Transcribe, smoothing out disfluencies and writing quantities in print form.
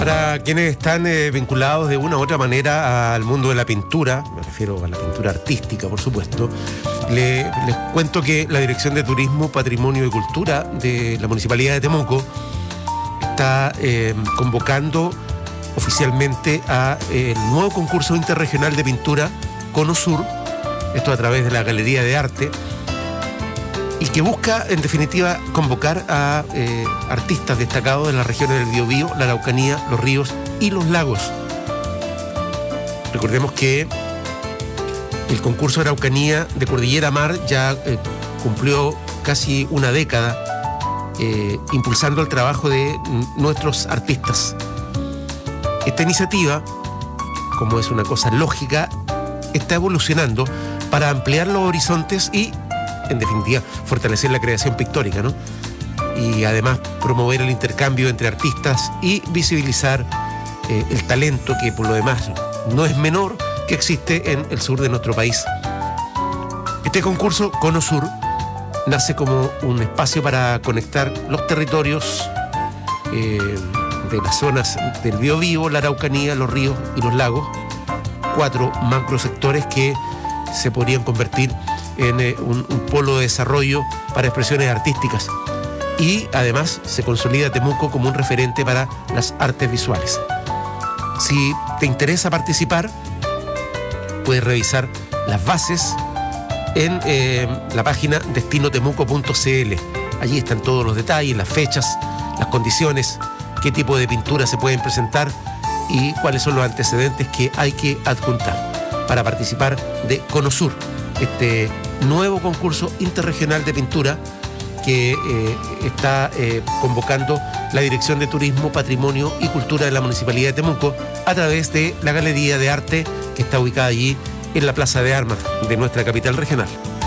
Para quienes están vinculados de una u otra manera al mundo de la pintura, me refiero a la pintura artística, por supuesto, les cuento que la Dirección de Turismo, Patrimonio y Cultura de la Municipalidad de Temuco está convocando oficialmente a el nuevo concurso interregional de pintura Cono Sur, esto a través de la Galería de Arte, y que busca, en definitiva, convocar a artistas destacados de las regiones del Biobío, la Araucanía, los ríos y los lagos. Recordemos que el concurso de Araucanía de Cordillera Mar ya cumplió casi una década impulsando el trabajo de nuestros artistas. Esta iniciativa, como es una cosa lógica, está evolucionando para ampliar los horizontes y, en definitiva, fortalecer la creación pictórica, ¿no? Y además promover el intercambio entre artistas y visibilizar el talento que, por lo demás, no es menor, que existe en el sur de nuestro país. Este concurso, Cono Sur, nace como un espacio para conectar los territorios de las zonas del Biobío, la Araucanía, los ríos y los lagos, 4 macrosectores que se podrían convertir en un polo de desarrollo para expresiones artísticas. Y además se consolida Temuco como un referente para las artes visuales. Si te interesa participar, puedes revisar las bases en la página destinotemuco.cl. Allí están todos los detalles, las fechas, las condiciones, qué tipo de pinturas se pueden presentar y cuáles son los antecedentes que hay que adjuntar para participar de Cono Sur, este nuevo concurso interregional de pintura que está convocando la Dirección de Turismo, Patrimonio y Cultura de la Municipalidad de Temuco a través de la Galería de Arte que está ubicada allí en la Plaza de Armas de nuestra capital regional.